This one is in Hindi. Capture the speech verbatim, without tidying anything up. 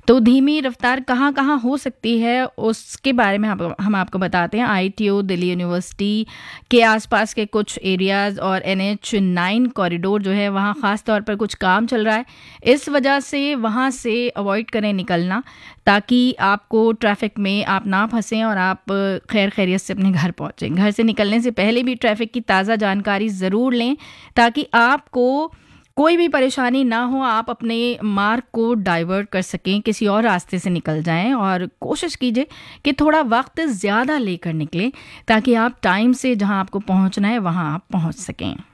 तो धीमी रफ्तार कहाँ-कहाँ हो सकती है, उसके बारे में हम हम आपको बताते हैं। आईटीओ, दिल्ली यूनिवर्सिटी के आसपास के कुछ एरियाज़ और एनएच नाइन कॉरिडोर जो है, वहाँ ख़ास तौर पर कुछ काम चल रहा है। इस वजह से वहाँ से अवॉइड करें निकलना, ताकि आपको ट्रैफ़िक में आप ना फँसें और आप खैर खैरियत से अपने घर पहुँचें। घर से निकलने से पहले भी ट्रैफ़िक की ताज़ा जानकारी ज़रूर लें, ताकि आपको कोई भी परेशानी ना हो, आप अपने मार्ग को डाइवर्ट कर सकें, किसी और रास्ते से निकल जाएं। और कोशिश कीजिए कि थोड़ा वक्त ज़्यादा लेकर निकलें, ताकि आप टाइम से जहां आपको पहुंचना है वहां आप पहुंच सकें।